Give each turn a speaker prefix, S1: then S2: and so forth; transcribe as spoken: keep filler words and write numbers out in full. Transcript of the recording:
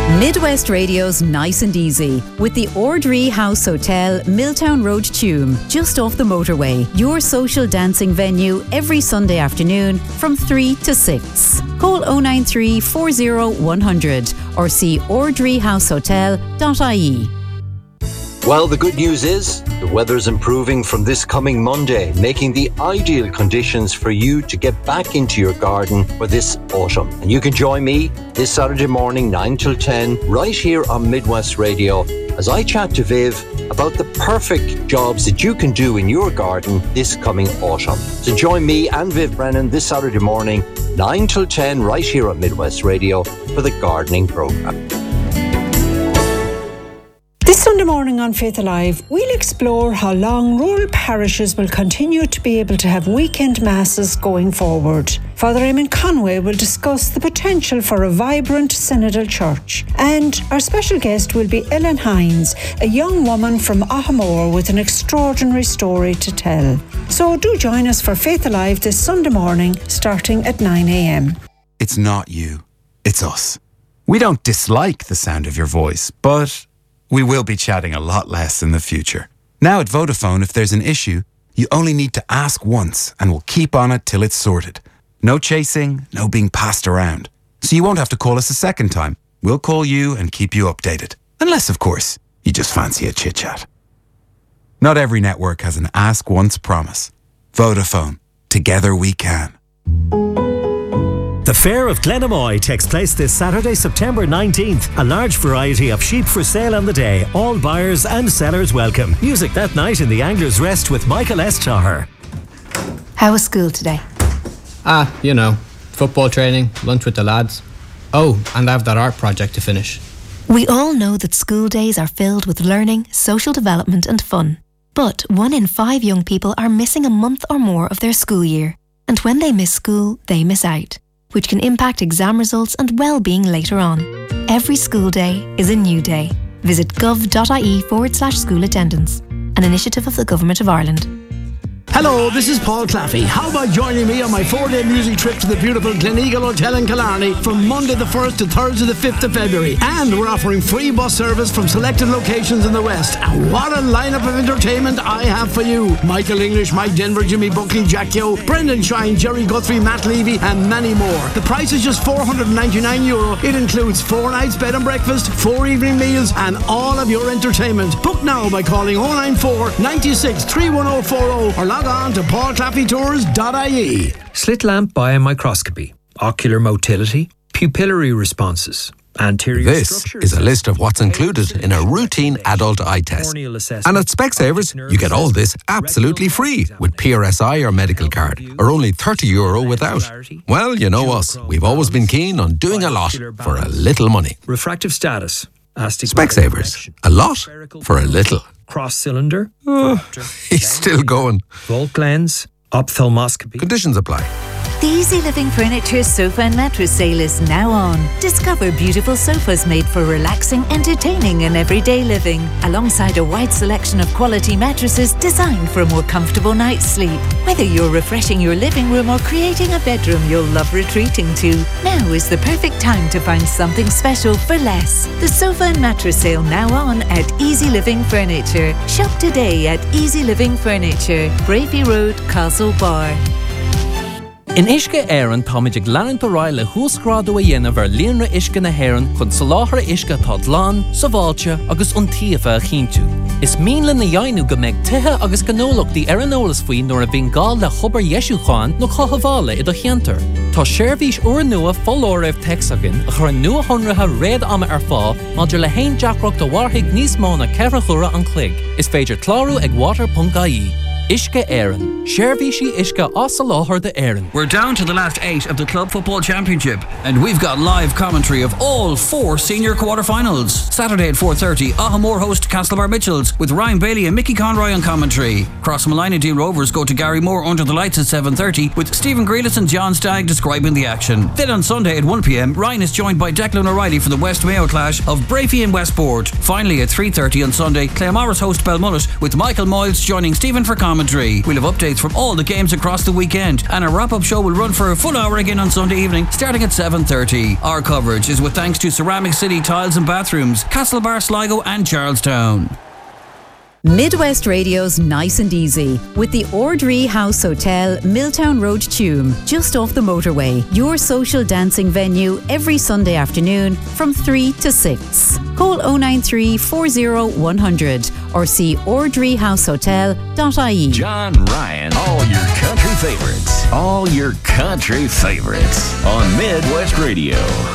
S1: Midwest Radio's Nice and Easy with the Ordree House Hotel, Milltown Road, Tuam, just off the motorway. Your social dancing venue every Sunday afternoon from three to six. Call oh nine three, four oh, one hundred or see ordree house hotel dot I E.
S2: Well, the good news is the weather's improving from this coming Monday, making the ideal conditions for you to get back into your garden for this autumn. And you can join me this Saturday morning, nine till ten, right here on Midwest Radio, as I chat to Viv about the perfect jobs that you can do in your garden this coming autumn. So join me and Viv Brennan this Saturday morning, nine till ten, right here on Midwest Radio for the gardening programme.
S3: This Sunday morning on Faith Alive, we'll explore how long rural parishes will continue to be able to have weekend masses going forward. Father Eamon Conway will discuss the potential for a vibrant synodal church. And our special guest will be Ellen Hines, a young woman from Ahamore with an extraordinary story to tell. So do join us for Faith Alive this Sunday morning, starting at nine a.m.
S4: It's not you, it's us. We don't dislike the sound of your voice, but we will be chatting a lot less in the future. Now at Vodafone, if there's an issue, you only need to ask once and we'll keep on it till it's sorted. No chasing, no being passed around. So you won't have to call us a second time. We'll call you and keep you updated. Unless, of course, you just fancy a chit-chat. Not every network has an ask once promise. Vodafone. Together we can.
S5: The Fair of Glenamoy takes place this Saturday, September nineteenth. A large variety of sheep for sale on the day. All buyers and sellers welcome. Music that night in the Angler's Rest with Michael S. Taher.
S6: How was school today?
S7: Ah, you know, football training, lunch with the lads. Oh, and I have that art project to finish.
S6: We all know that school days are filled with learning, social development and fun. But one in five young people are missing a month or more of their school year. And when they miss school, they miss out, which can impact exam results and well-being later on. Every school day is a new day. Visit gov.ie forward slash school attendance, an initiative of the Government of Ireland.
S8: Hello, this is Paul Claffey. How about joining me on my four-day music trip to the beautiful Gleneagle Hotel in Killarney from Monday the first to Thursday the fifth of February. And we're offering free bus service from selected locations in the West. And what a lineup of entertainment I have for you. Michael English, Mike Denver, Jimmy Buckley, Jack Yo, Brendan Shine, Jerry Guthrie, Matt Levy and many more. The price is just four hundred ninety-nine euro. It includes four nights bed and breakfast, four evening meals and all of your entertainment. Book now by calling oh nine four, nine six, three one oh four oh or log on to paul claffey tours dot I E.
S9: Slit lamp biomicroscopy, ocular motility, pupillary responses, anterior
S10: This is a list of what's included in a routine adult eye test. And at Specsavers, you get all this absolutely free with P R S I or medical card, or only thirty euro without. Well, you know us, we've always been keen on doing a lot for a little money.
S9: Refractive status,
S10: Specsavers, a lot for a little.
S9: Cross cylinder,
S10: oh, he's still going.
S9: Volt lens, ophthalmoscopy.
S10: Conditions apply.
S1: The Easy Living Furniture sofa and mattress sale is now on. Discover beautiful sofas made for relaxing, entertaining and everyday living, alongside a wide selection of quality mattresses designed for a more comfortable night's sleep. Whether you're refreshing your living room or creating a bedroom you'll love retreating to, now is the perfect time to find something special for less. The sofa and mattress sale now on at Easy Living Furniture. Shop today at Easy Living Furniture, Brafey Road, Castlebar.
S11: In Ishke Éireann táiméid ag leanann do ráil le húsgrád a dhéanamh ar líonra Ishke na hÉireann chun soláthar Ishke tá dlán, sa bháilte agus iontaofa a chinntiú. Is míle na dhéanú go mbeidh tithe agus gnólachtaí ar an eolas faoi nuair a bhíonn gá le chobar Ieisúcháin nó chothabhála i do cheantar. Tá seirbhís uair nua follóireamh texagan a chur nua honratha réad ama ar fá maidir le haon deacracht do warthaigh níos mó na ceithre chura an chloig. Is féidir clárú ag water dot I E. Ishke Éireann. Seirbhísí Ishke as soláthar de Éireann.
S12: We're down to the last eight of the Club Football Championship, and we've got live commentary of all four senior quarter-finals. Saturday at four thirty, Ahamore host Castlebar Mitchells with Ryan Bailey and Mickey Conroy on commentary. Crossmalina D Rovers go to Gary Moore under the lights at seven thirty with Stephen Grealis and John Stagg describing the action. Then on Sunday at one p.m, Ryan is joined by Declan O'Reilly for the West Mayo clash of Brafey and Westport. Finally at three thirty on Sunday, Claremorris host Belmullet with Michael Moyles joining Stephen for commentary. commentary. We'll have updates from all the games across the weekend, and a wrap-up show will run for a full hour again on Sunday evening, starting at seven thirty. Our coverage is with thanks to Ceramic City Tiles and Bathrooms, Castlebar, Sligo and Charlestown.
S13: Midwest Radio's Nice and Easy with the Ordree House Hotel, Milltown Road, Tuam, just off the motorway. Your social dancing venue every Sunday afternoon from three to six. Call oh nine three, four oh, one hundred or see ordree house hotel dot I E.
S14: John Ryan, all your country favorites. All your country favorites on Midwest Radio.